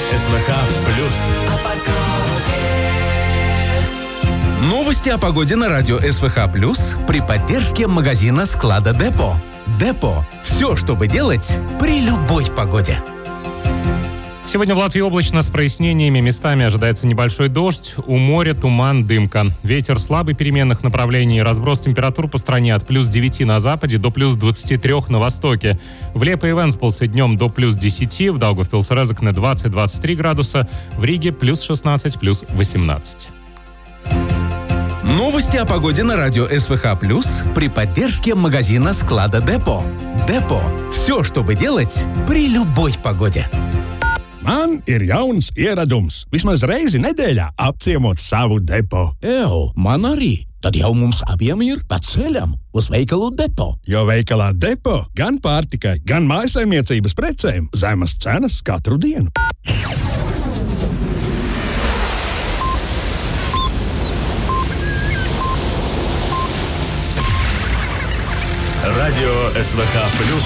СВХ плюс. Новости о погоде на радио СВХ плюс при поддержке магазина склада Депо. Депо. Все, чтобы делать при любой погоде. Сегодня в Латвии облачно с прояснениями. Местами ожидается небольшой дождь. У моря туман, дымка. Ветер слабый переменных направлений. Разброс температур по стране от плюс 9 на западе до плюс 23 на востоке. В Лепе и Венспилсе днем до плюс 10. В Даугавпилсе-Резекне 20-23 градуса. В Риге плюс 16, плюс 18. Новости о погоде на радио СВХ плюс при поддержке магазина склада Депо. Депо. Все, чтобы делать при любой погоде. Man ir jauns ieradums. Vismaz reizi nedēļā apciemot savu depo. Man arī. Tad jau mums abiem ir pa ceļam uz veikalu Depo. Jo veikalā depo gan pārtikai, gan mājasaimniecības precēm zemas cenas katru dienu. Радио СВХ плюс